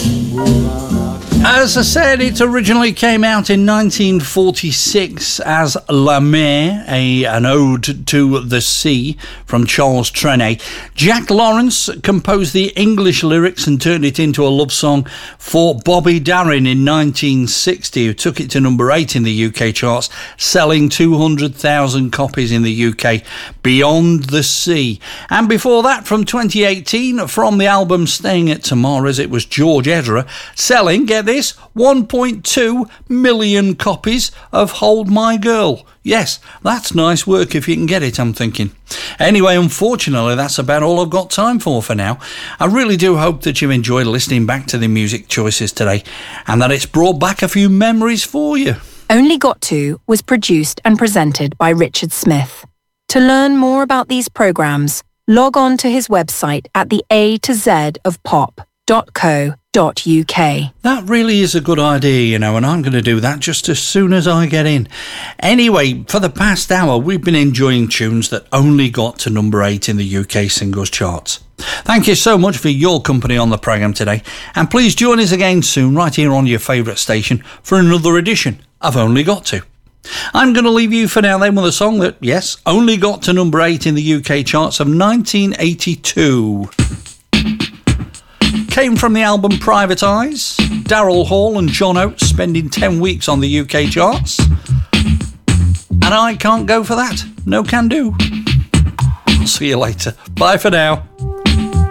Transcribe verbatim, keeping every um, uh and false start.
As I said, it originally came out in nineteen forty-six as La Mer, a, an ode to the sea from Charles Trenet. Jack Lawrence composed the English lyrics and turned it into a love song for Bobby Darin in nineteen sixty, who took it to number eight in the U K charts, selling two hundred thousand copies in the U K. Beyond the Sea. And before that, from twenty eighteen, from the album Staying at Tamara's, it was George Ezra selling, get this, one point two million copies of Hold My Girl. Yes, that's nice work if you can get it, I'm thinking. Anyway, unfortunately, that's about all I've got time for for now. I really do hope that you enjoyed listening back to the music choices today and that it's brought back a few memories for you. Only Got To was produced and presented by Richard Smith. To learn more about these programmes, log on to his website at the A to Z of pop dot co dot uk. That really is a good idea, you know, and I'm going to do that just as soon as I get in. Anyway, for the past hour, we've been enjoying tunes that only got to number eight in the U K singles charts. Thank you so much for your company on the programme today, and please join us again soon right here on your favourite station for another edition of Only Got To. I'm going to leave you for now then with a song that, yes, only got to number eight in the U K charts of nineteen eighty-two. Came from the album Private Eyes, Daryl Hall and John Oates spending ten weeks on the U K charts. And I can't go for that. No can do. I'll see you later. Bye for now.